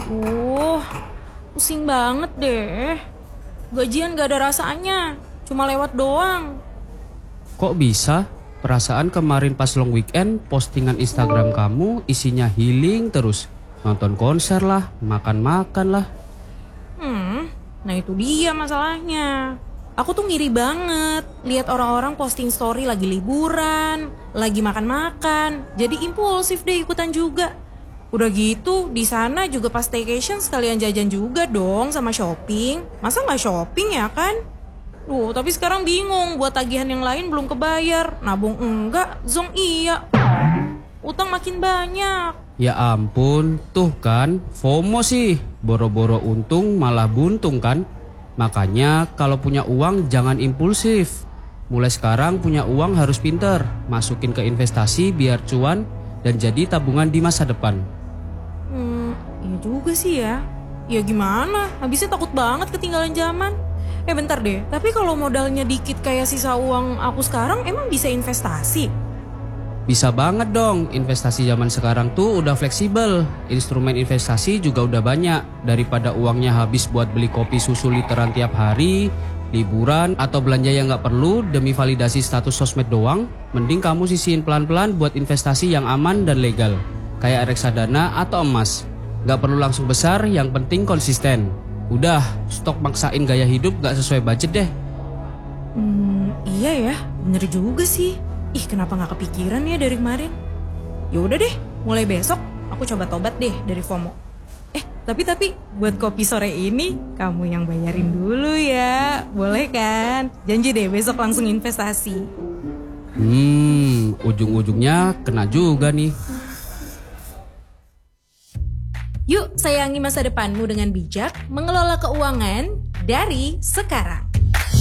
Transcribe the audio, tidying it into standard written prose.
Pusing banget deh. Gajian gak ada rasanya, cuma lewat doang. Kok bisa? Perasaan kemarin pas long weekend postingan Instagram kamu isinya healing terus. Nonton konser lah, makan-makan lah. Nah itu dia masalahnya. Aku tuh ngiri banget lihat orang-orang posting story lagi liburan, lagi makan-makan. Jadi impulsif deh ikutan juga. Udah gitu di sana juga pas staycation sekalian jajan juga dong sama shopping. Masa nggak shopping ya kan? Tapi sekarang bingung buat tagihan yang lain belum kebayar. Nabung enggak, zong iya. Utang makin banyak. Ya ampun, tuh kan FOMO sih. Boro-boro untung malah buntung kan. Makanya kalau punya uang jangan impulsif. Mulai sekarang punya uang harus pinter. Masukin ke investasi biar cuan dan jadi tabungan di masa depan. Iya juga sih ya. Ya gimana? Habisnya takut banget ketinggalan zaman. Bentar deh. Tapi kalau modalnya dikit kayak sisa uang aku sekarang, emang bisa investasi? Bisa banget dong, investasi zaman sekarang tuh udah fleksibel. Instrumen investasi juga udah banyak. Daripada uangnya habis buat beli kopi susu literan tiap hari, liburan, atau belanja yang gak perlu demi validasi status sosmed doang, mending kamu sisihin pelan-pelan buat investasi yang aman dan legal. Kayak reksadana atau emas. Gak perlu langsung besar, yang penting konsisten. Udah, stok maksain gaya hidup gak sesuai budget deh. Iya ya, bener juga sih. Kenapa gak kepikiran ya dari kemarin? Ya udah deh, mulai besok aku coba tobat deh dari FOMO. Tapi buat kopi sore ini kamu yang bayarin dulu ya. Boleh kan? Janji deh besok langsung investasi. Ujung-ujungnya kena juga nih. Yuk sayangi masa depanmu dengan bijak, mengelola keuangan dari sekarang.